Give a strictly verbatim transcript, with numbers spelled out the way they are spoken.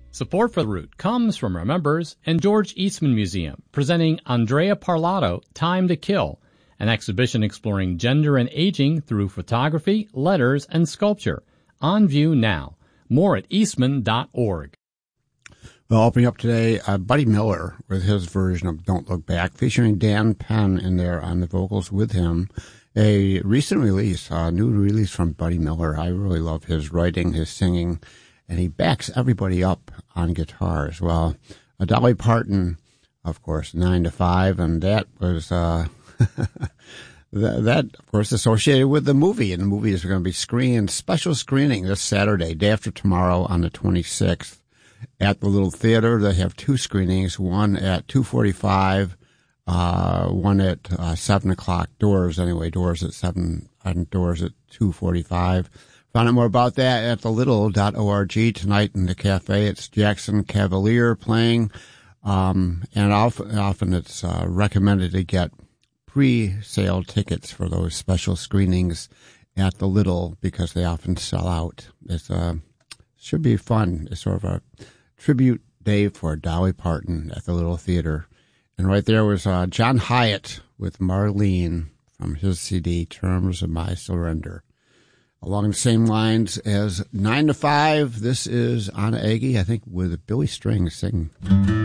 Support for The Root comes from our members and George Eastman Museum, presenting Andrea Parlato, Time to Kill, an exhibition exploring gender and aging through photography, letters, and sculpture. On view now. More at eastman dot org. Well, opening up today, uh, Buddy Miller with his version of Don't Look Back, featuring Dan Penn in there on the vocals with him. A recent release, a new release from Buddy Miller. I really love his writing, his singing, and he backs everybody up on guitar as well. Uh, Dolly Parton, of course, nine to five, and that was, uh, that, that, of course, associated with the movie, and the movie is going to be screened, special screening this Saturday, day after tomorrow on the twenty-sixth at the Little Theater. They have two screenings, one at two forty-five, uh, one at uh, seven o'clock, doors anyway, doors at seven, and doors at two forty-five. Find out more about that at the little dot org tonight in the cafe. It's Jackson Cavalier playing, um, and often, often it's uh, recommended to get pre-sale tickets for those special screenings at the Little because they often sell out. It's uh, should be fun. It's sort of a tribute day for Dolly Parton at the Little Theater. And right there was uh, John Hyatt with Marlene from his C D, Terms of My Surrender. Along the same lines as nine to five, this is Anna Aggie, I think, with Billy Strings singing.